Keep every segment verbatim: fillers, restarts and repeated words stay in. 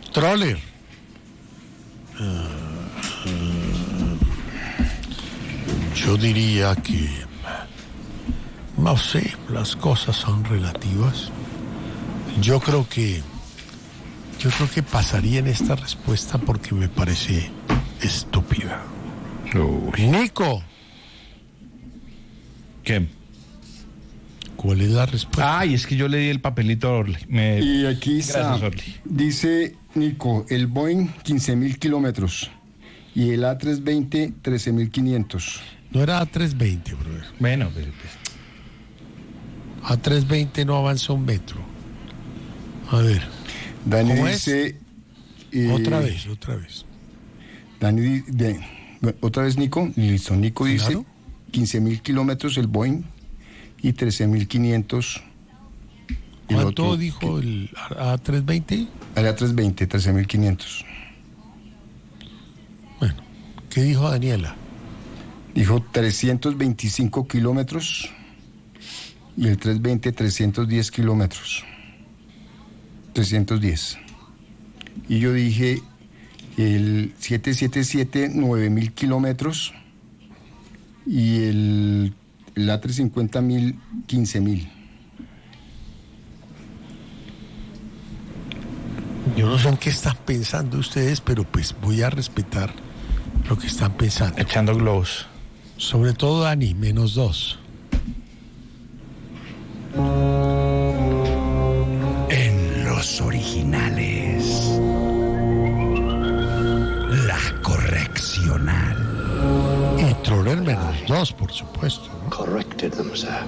Troller. Uh, uh, yo diría que, no sé, las cosas son relativas. Yo creo que, yo creo que pasaría en esta respuesta porque me parece estúpida. Uy. Nico. ¿Qué? ¿Cuál es la respuesta? Ay, es que yo le di el papelito a Orly. Me... Y aquí está, Gracias, Orly. dice Nico, el Boeing quince mil kilómetros y el A trescientos veinte trece mil quinientos. No era A trescientos veinte, brother. Bueno, pero pues, A trescientos veinte no avanza un metro. A ver. Dani ¿Cómo dice... es? eh, Otra vez, otra vez. Dani, di- de- bueno, otra vez Nico, listo. Nico Claro. dice quince mil kilómetros el Boeing y trece mil quinientos. ¿Cuánto dijo el A trescientos veinte? El A trescientos veinte, trece mil quinientos. Bueno, ¿qué dijo Daniela? Dijo trescientos veinticinco kilómetros y el trescientos veinte, trescientos diez kilómetros. trescientos diez. Y yo dije el setecientos setenta y siete, nueve mil kilómetros y el, el A trescientos cincuenta mil, quince mil. Yo no sé en qué están pensando ustedes, pero pues voy a respetar lo que están pensando. echando globos. Sobre todo Dani, menos dos. En los originales, la correccional. Y Troller menos dos, por supuesto, ¿no? Corrected them, sir.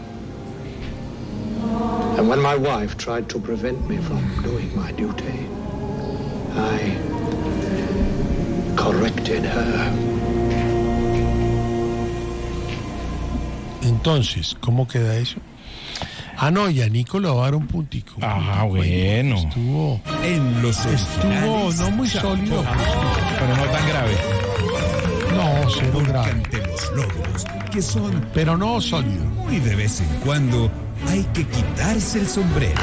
And when my wife tried to prevent me from doing my duty, I corrected her. Entonces, ¿cómo queda eso? Ah, no, y a Nico le va a dar un puntico. Ah, bueno. Estuvo, En los estuvo originales, no muy sólido. Pero no tan grave. No, cero grave. ante los logros, que son Pero no sólido. muy de vez en cuando, hay que quitarse el sombrero.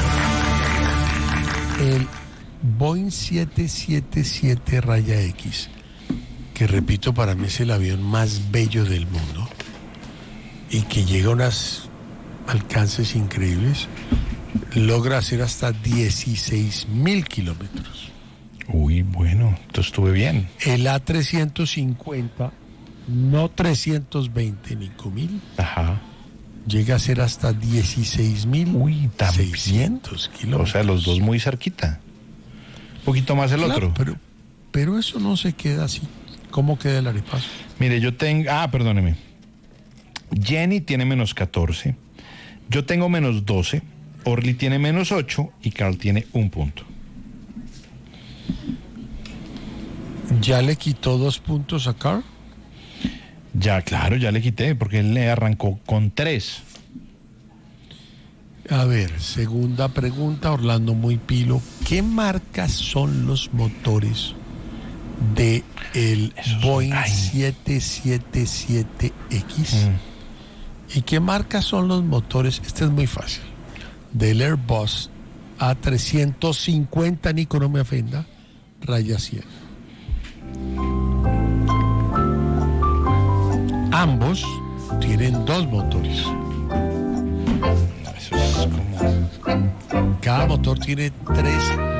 El Boeing siete siete siete raya X, que repito, para mí es el avión más bello del mundo y que llega a unos alcances increíbles, logra hacer hasta dieciséis mil kilómetros. Uy, bueno, entonces estuve bien. El A trescientos cincuenta, no trescientos veinte ni mil, Ajá. llega a ser hasta dieciséis mil Uy, también. seiscientos O kilómetros. sea, los dos muy cerquita. Un poquito más el Claro, otro. Pero, pero eso no se queda así. ¿Cómo queda el arepaso? Mire, yo tengo... Ah, perdóneme. Jenny tiene menos catorce. Yo tengo menos doce. Orly tiene menos ocho. Y Carl tiene un punto. ¿Ya le quitó dos puntos a Carl? Ya, claro, ya le quité. Porque él le arrancó con tres. A ver, segunda pregunta, Orlando Muy Pilo. ¿Qué marcas son los motores de el Esos son- Boeing ay. siete siete siete X? Mm. ¿Y qué marcas son los motores? Este es muy fácil. Del Airbus A trescientos cincuenta, Nico, no me ofenda, raya cien. Ambos tienen dos motores. Eso es como... Cada motor tiene tres